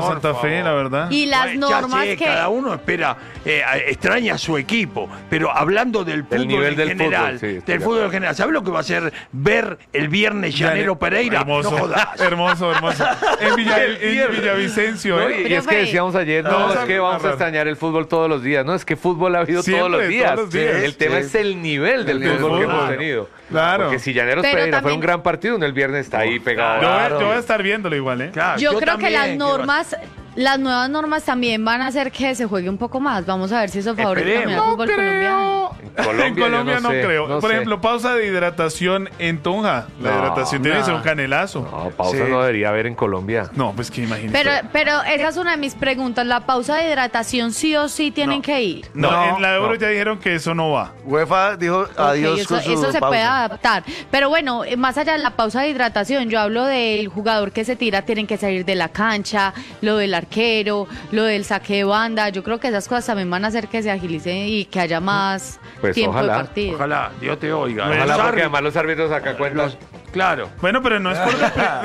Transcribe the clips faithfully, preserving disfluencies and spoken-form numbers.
Santa Fe, la verdad. Y las Bueno, normas ya sé, que... cada uno espera, eh, extraña a su equipo, pero hablando del fútbol nivel en del general, fútbol, sí, estoy del de fútbol en acuerdo. general, ¿sabes lo que va a ser ver el viernes Llanero Pereira? Hermoso, No jodas. hermoso, hermoso. En, Villa, El en viernes. Villavicencio, No, ¿eh? y, y es que Profe. decíamos ayer, no, Vamos es a que vamos a narrar. extrañar el fútbol todos los días. No, es que fútbol ha habido Siempre, todos los días. todos los días. El tema Sí. es el nivel del El fútbol que fútbol. hemos tenido. Claro. Porque si Llaneros Pero Pereira fue también- un gran partido, uno el viernes está ahí pegado. Yo, voy- Claro. yo voy a estar viéndolo igual, ¿eh? Claro, Yo, creo que también, las ¿qué normas, las nuevas normas también van a hacer que se juegue un poco más. Vamos a ver si eso favorece también al Esperemos. fútbol colombiano. En Colombia, en Colombia yo no, sé, creo. no Por sé. ejemplo, pausa de hidratación en Tunja. La No, hidratación tiene que ser un canelazo. No, pausa Sí. no debería haber en Colombia. No, pues que imagínate. Pero, pero esa es una de mis preguntas. ¿La pausa de hidratación sí o sí tienen No. que ir? no, No, en la Euro no. ya dijeron que eso no va. UEFA dijo Ok, adiós eso, con su eso se pausa. puede adaptar. Pero bueno, eh, más allá de la pausa de hidratación, yo hablo del jugador que se tira, tienen que salir de la cancha, lo del arquero, lo del saque de banda. Yo creo que esas cosas también van a hacer que se agilice y que haya más Pues tiempo ojalá, de partido. Ojalá, Dios te oiga. Bueno, Ojalá, Los porque árbitros, además los árbitros acá cuentan claro. Bueno, pero no es por...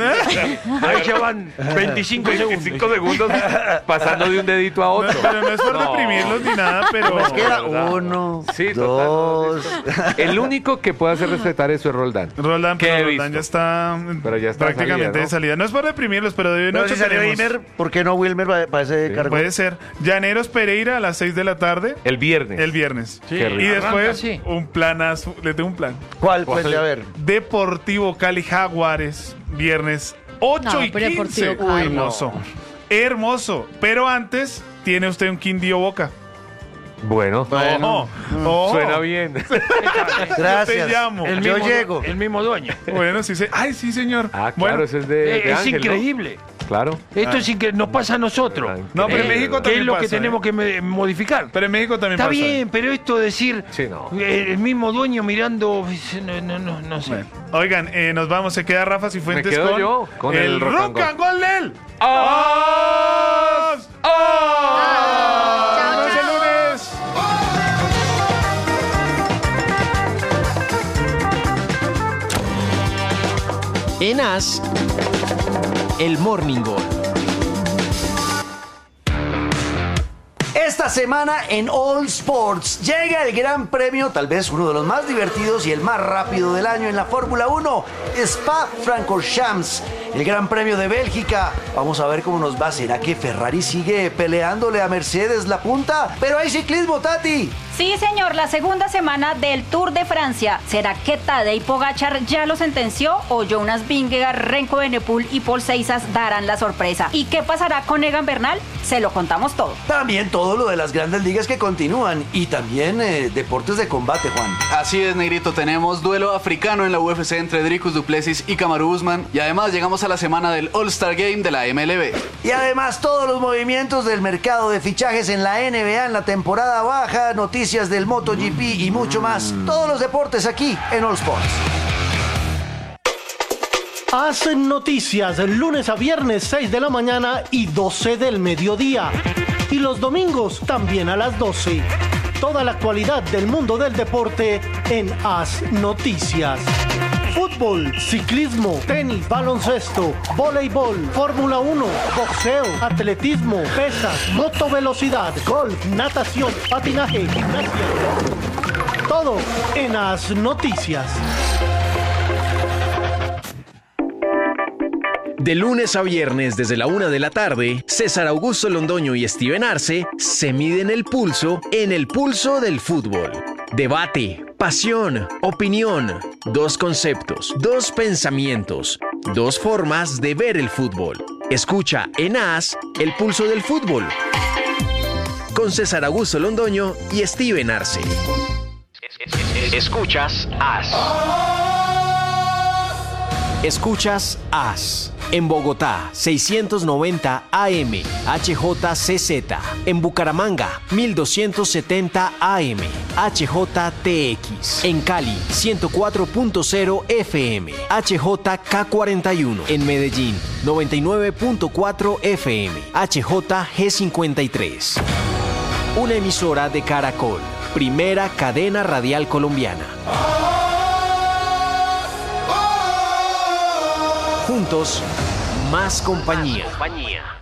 Ahí ya van veinticinco segundos. veinticinco segundos pasando de un dedito a No, otro. pero no es por No. deprimirlos ni nada, pero... Es que era ¿verdad? uno, Sí, total, no, dos. El único que puede hacer respetar eso es Roldán. Roland, ¿Qué pero he Roldán visto? ya está, Pero ya está prácticamente salida, ¿no? de salida. No es por deprimirlos, pero de hoy en Pero ocho si salió tenemos- Wilmer, ¿por qué no Wilmer para, para ese Sí. cargo? Puede ser. Llaneros Pereira a las seis de la tarde, El viernes. el viernes. Sí, Qué rico. Y después arranca así. un planazo, le tengo un plan. ¿Cuál? ¿Cuál? Pues a ver. Deportivo Cali Jaguares, viernes ocho No, y pero quince. Deportivo Cali. Hermoso. Hermoso. Pero antes tiene usted un Quindío Boca. Bueno, Ojo, ojo. suena bien. Gracias. Yo te llamo. El Yo mismo, llego. El mismo dueño. Bueno, sí, se... Ay, sí, señor. Ah, claro, Bueno, eso es de, Eh, de es Ángel, ¿no? increíble. Claro. Esto es increíble. Nos pasa a nosotros. Ah, No, pero en Eh, México ¿Qué también es lo pasa, que tenemos ¿eh? que me- modificar? Pero en México también Está pasa. bien, pero esto de decir Sí, no. eh, el mismo dueño mirando, no, no, no, no sé. Bueno, oigan, eh, nos vamos. Se queda Rafa Cifuentes quedo con, yo, con el rock and rock and roll. roll de él. ¡Ah! ¡Os! ¡Ah! Chao, ¡Nos vemos el chao. lunes! En As, el Morning Gol. Esta semana en All Sports llega el gran premio, tal vez uno de los más divertidos y el más rápido del año en la Fórmula uno, Spa-Francorchamps, el gran premio de Bélgica. Vamos a ver cómo nos va. ¿Será que Ferrari sigue peleándole a Mercedes la punta? Pero hay ciclismo, Tati. Sí, señor, la segunda semana del Tour de Francia. ¿Será que Tadej Pogačar ya lo sentenció o Jonas Vingegaard, Renko Evenepoel y Paul Seizas darán la sorpresa? ¿Y qué pasará con Egan Bernal? Se lo contamos todo. También todo lo de las grandes ligas que continúan y también eh, deportes de combate, Juan. Así es, Negrito, tenemos duelo africano en la U F C entre Dricus du Plessis y Kamaru Usman y además llegamos a la semana del All-Star Game de la M L B. Y además todos los movimientos del mercado de fichajes en la N B A en la temporada baja, noticias del MotoGP y mucho más. Todos los deportes aquí en All Sports. Hacen noticias lunes a viernes seis de la mañana y doce del mediodía. Y los domingos también a las doce. Toda la actualidad del mundo del deporte en Haz Noticias. Fútbol, ciclismo, tenis, baloncesto, voleibol, Fórmula uno, boxeo, atletismo, pesas, motovelocidad, golf, natación, patinaje, gimnasia. Todo en Haz Noticias. De lunes a viernes desde la una de la tarde, César Augusto Londoño y Steven Arce se miden el pulso en el pulso del fútbol. Debate, pasión, opinión, dos conceptos, dos pensamientos, dos formas de ver el fútbol. Escucha en As el pulso del fútbol con César Augusto Londoño y Steven Arce. Escuchas As. Escuchas As. En Bogotá, seiscientos noventa A M, H J C Z. En Bucaramanga, mil doscientos setenta A M, H J T X. En Cali, ciento cuatro punto cero F M, H J K cuarenta y uno. En Medellín, noventa y nueve punto cuatro F M, H J G cincuenta y tres. Una emisora de Caracol, primera cadena radial colombiana. Juntos, más compañía.